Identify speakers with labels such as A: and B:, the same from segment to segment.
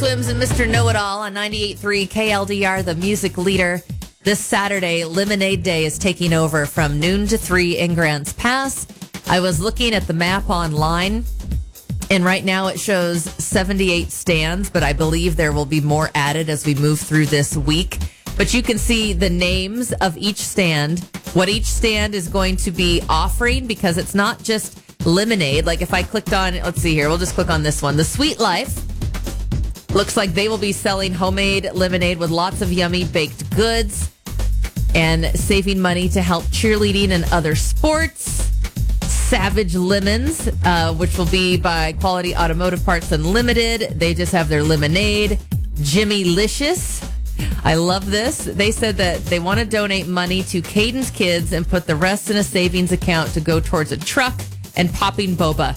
A: Swims and Mr. Know-It-All on 98.3 KLDR, the music leader. This Saturday, Lemonade Day is taking over from noon to 3 in Grants Pass. I was looking at the map online, and right now it shows 78 stands, but I believe there will be more added as we move through this week. But you can see the names of each stand, what each stand is going to be offering, because it's not just lemonade. Like if I clicked on, let's see here, we'll just click on this one, the Sweet Life. Looks like they will be selling homemade lemonade with lots of yummy baked goods and saving money to help cheerleading and other sports. Savage Lemons, which will be by Quality Automotive Parts Unlimited. They just have their lemonade. Jimmy Licious. I love this. They said that they want to donate money to Caden's kids and put the rest in a savings account to go towards a truck and popping boba.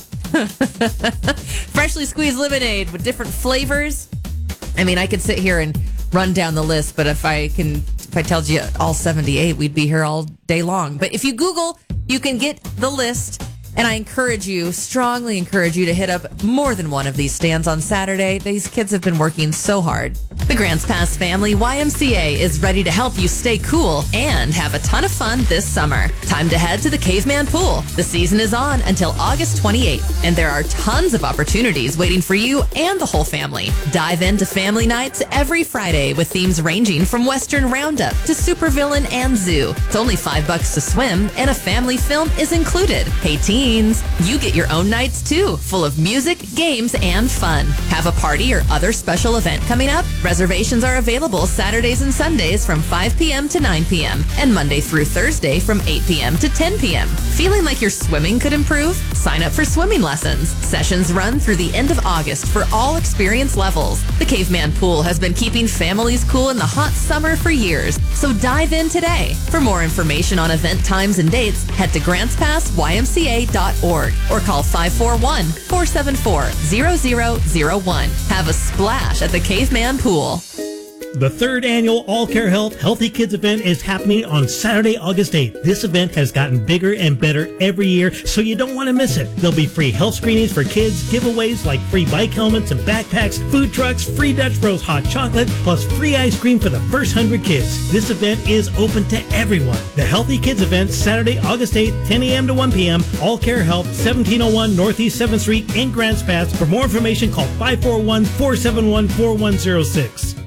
A: Freshly squeezed lemonade with different flavors. I mean, I could sit here and run down the list, but if I told you all 78, we'd be here all day long. But if you Google, you can get the list. And I strongly encourage you to hit up more than one of these stands on Saturday. These kids have been working so hard. The Grants Pass Family YMCA is ready to help you stay cool and have a ton of fun this summer. Time to head to the Caveman Pool. The season is on until August 28th, and there are tons of opportunities waiting for you and the whole family. Dive into family nights every Friday with themes ranging from Western Roundup to Supervillain and Zoo. It's only $5 to swim, and a family film is included. Hey, teens, you get your own nights too, full of music, games, and fun. Have a party or other special event coming up? Reservations are available Saturdays and Sundays from 5 p.m. to 9 p.m. and Monday through Thursday from 8 p.m. to 10 p.m. Feeling like your swimming could improve? Sign up for swimming lessons. Sessions run through the end of August for all experience levels. The Caveman Pool has been keeping families cool in the hot summer for years, so dive in today. For more information on event times and dates, head to grantspassymca.org or call 541-474-0001. Have a splash at the Caveman Pool.
B: The third annual All Care Health Healthy Kids event is happening on Saturday, August 8th. This event has gotten bigger and better every year, so you don't want to miss it. There'll be free health screenings for kids, giveaways like free bike helmets and backpacks, food trucks, free Dutch Bros hot chocolate, plus free ice cream for the first 100 kids. This event is open to everyone. The Healthy Kids event, Saturday, August 8th, 10 a.m. to 1 p.m. All Care Health, 1701 Northeast 7th Street in Grants Pass. For more information, call 541-471-4106.